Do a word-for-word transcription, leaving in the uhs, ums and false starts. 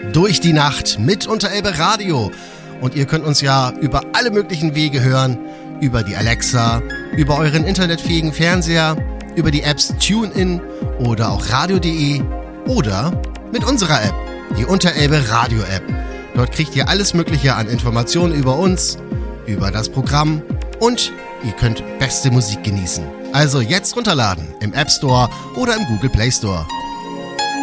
Durch die Nacht mit Unterelbe Radio. Und ihr könnt uns ja über alle möglichen Wege hören. Über die Alexa, über euren internetfähigen Fernseher, über die Apps TuneIn oder auch radio punkt de oder mit unserer App, die Unterelbe Radio App. Dort kriegt ihr alles Mögliche an Informationen über uns, über das Programm und ihr könnt beste Musik genießen. Also jetzt runterladen im App Store oder im Google Play Store.